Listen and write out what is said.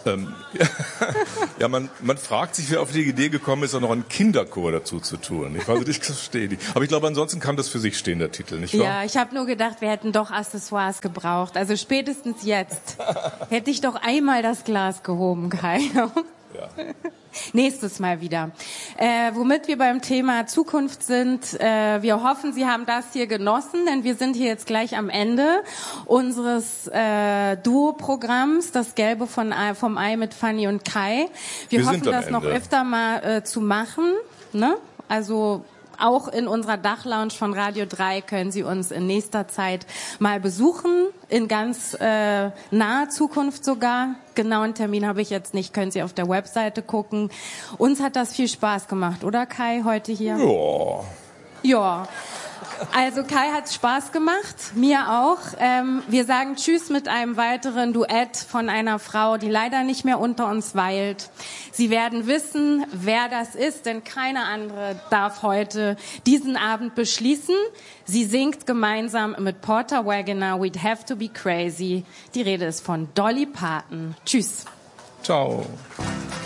Ja, man fragt sich, wer auf die Idee gekommen ist, auch noch einen Kinderchor dazu zu tun. Ich weiß nicht, ich verstehe die. Aber ich glaube, ansonsten kann das für sich stehen, der Titel, nicht wahr? Ja, ich habe nur gedacht, wir hätten doch Accessoires gebraucht. Also spätestens jetzt hätte ich doch einmal das Glas gehoben, Kai. Ja. Nächstes Mal wieder. Womit wir beim Thema Zukunft sind, wir hoffen, Sie haben das hier genossen, denn wir sind hier jetzt gleich am Ende unseres Duo-Programms, das Gelbe vom Ei mit Fanny und Kai. Wir hoffen, das noch öfter mal zu machen, ne? Also auch in unserer Dachlounge von Radio 3 können Sie uns in nächster Zeit mal besuchen, in ganz naher Zukunft sogar. Genauen Termin habe ich jetzt nicht, können Sie auf der Webseite gucken. Uns hat das viel Spaß gemacht, oder Kai, heute hier? Ja. Ja. Also Kai hat Spaß gemacht, mir auch. Wir sagen Tschüss mit einem weiteren Duett von einer Frau, die leider nicht mehr unter uns weilt. Sie werden wissen, wer das ist, denn keine andere darf heute diesen Abend beschließen. Sie singt gemeinsam mit Porter Wagoner We'd Have to Be Crazy. Die Rede ist von Dolly Parton. Tschüss. Ciao.